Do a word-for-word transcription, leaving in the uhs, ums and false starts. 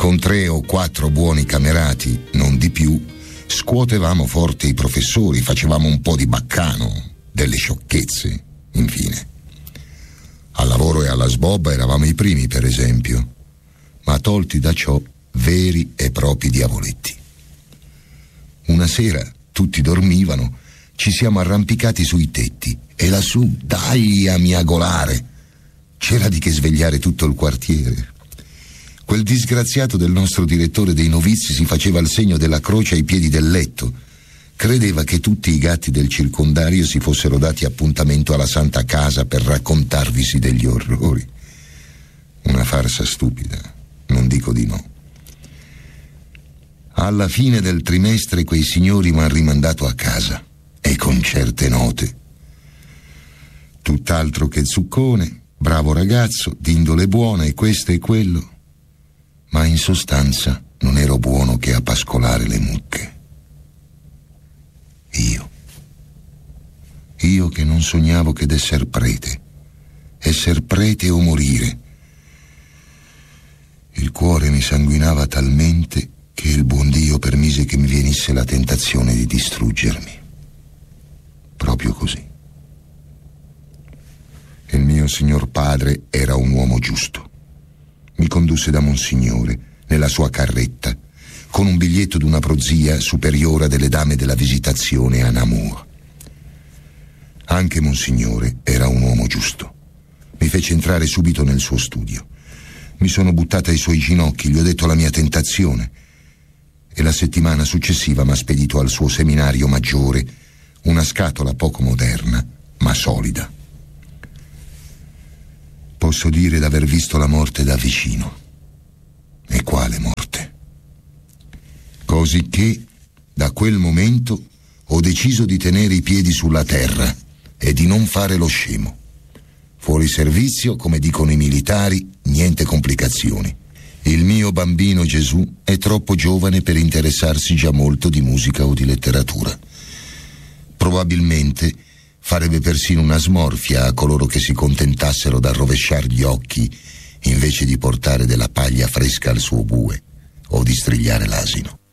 con tre o quattro buoni camerati, non di più, scuotevamo forte i professori, facevamo un po' di baccano, delle sciocchezze, infine. Al lavoro e alla sbobba eravamo i primi, per esempio, ma tolti da ciò, veri e propri diavoletti. Una sera, tutti dormivano, ci siamo arrampicati sui tetti e lassù, dai a miagolare, c'era di che svegliare tutto il quartiere. Quel disgraziato del nostro direttore dei novizi si faceva il segno della croce ai piedi del letto. Credeva che tutti i gatti del circondario si fossero dati appuntamento alla Santa Casa per raccontarvisi degli orrori. Una farsa stupida, non dico di no. Alla fine del trimestre quei signori m'han rimandato a casa, e con certe note. Tutt'altro che zuccone, bravo ragazzo, d'indole buona e questo e quello, ma in sostanza non ero buono che a pascolare le mucche. Io. Io che non sognavo che d'esser prete, esser prete o morire. Il cuore mi sanguinava talmente che il buon Dio permise che mi venisse la tentazione di distruggermi. Proprio così. Il mio signor padre era un uomo giusto. Mi condusse da Monsignore nella sua carretta con un biglietto d'una prozia superiora delle dame della Visitazione a Namur. Anche Monsignore era un uomo giusto. Mi fece entrare subito nel suo studio. Mi sono buttata ai suoi ginocchi, gli ho detto la mia tentazione e la settimana successiva m'ha spedito al suo seminario maggiore una scatola poco moderna ma solida. Posso dire d'aver visto la morte da vicino. E quale morte? Cosicché da quel momento ho deciso di tenere i piedi sulla terra e di non fare lo scemo. Fuori servizio, come dicono i militari, niente complicazioni. Il mio bambino Gesù è troppo giovane per interessarsi già molto di musica o di letteratura. Probabilmente farebbe persino una smorfia a coloro che si contentassero da rovesciar gli occhi invece di portare della paglia fresca al suo bue o di strigliare l'asino.